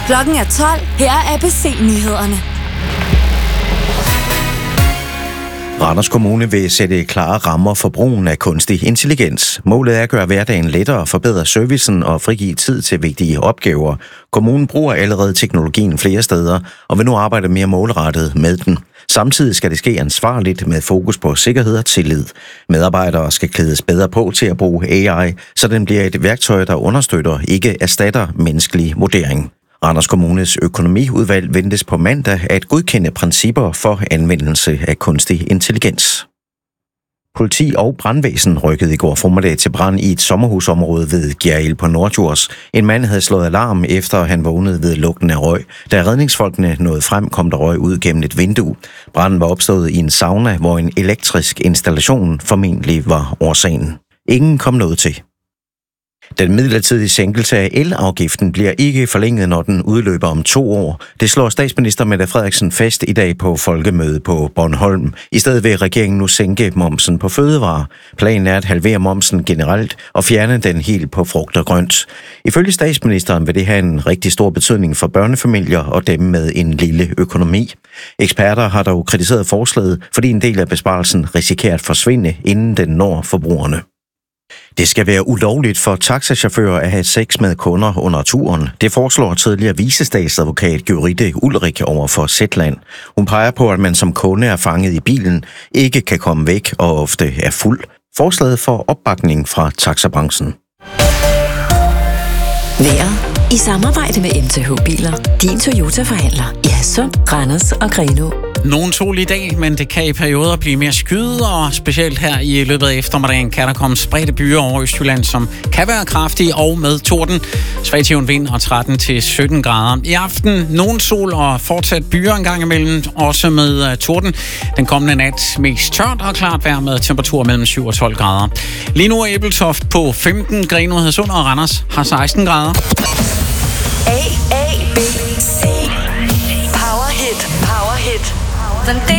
Klokken er 12. Her er ABC-nyhederne. Randers Kommune vil sætte klare rammer for brugen af kunstig intelligens. Målet er at gøre hverdagen lettere, forbedre servicen og frigive tid til vigtige opgaver. Kommunen bruger allerede teknologien flere steder og vil nu arbejde mere målrettet med den. Samtidig skal det ske ansvarligt med fokus på sikkerhed og tillid. Medarbejdere skal klædes bedre på til at bruge AI, så den bliver et værktøj, der understøtter, ikke erstatter menneskelig vurdering. Randers Kommunes økonomiudvalg ventes på mandag at godkende principper for anvendelse af kunstig intelligens. Politi og brandvæsen rykkede i går formiddag til brand i et sommerhusområde ved Gjerrild på Nordjurs. En mand havde slået alarm, efter han vågnede ved lugten af røg. Da redningsfolkene nåede frem, kom der røg ud gennem et vindue. Branden var opstået i en sauna, hvor en elektrisk installation formentlig var årsagen. Ingen kom noget til. Den midlertidige sænkelse af elafgiften bliver ikke forlænget, når den udløber om 2 år. Det slår statsminister Mette Frederiksen fast i dag på folkemøde på Bornholm. I stedet vil regeringen nu sænke momsen på fødevarer. Planen er at halvere momsen generelt og fjerne den helt på frugt og grønt. Ifølge statsministeren vil det have en rigtig stor betydning for børnefamilier og dem med en lille økonomi. Eksperter har dog kritiseret forslaget, fordi en del af besparelsen risikerer at forsvinde, inden den når forbrugerne. Det skal være ulovligt for taxachauffører at have sex med kunder under turen. Det foreslår tidligere vicestatsadvokat Gyrithe Ulrik over for Zetland. Hun peger på, at man som kunde er fanget i bilen, ikke kan komme væk og ofte er fuld. Forslaget får opbakning fra taxabranchen. Vejret i samarbejde med MTH Biler. Din Toyota-forhandler i Hadsund, Randers og Grenaa. Nogen sol i dag, men det kan i perioder blive mere skyet, og specielt her i løbet af eftermiddagen kan der komme spredte byer over Østjylland, som kan være kraftige og med torden. Svag til vind og 13-17 grader. I aften nogen sol og fortsat byer en gang imellem, også med torden. Den kommende nat mest tørt og klart vejr med temperatur mellem 7 og 12 grader. Lige nu er Ebeltoft på 15, Grenaa, Hadsund og Randers har 16 grader. A, B, C. Power hit.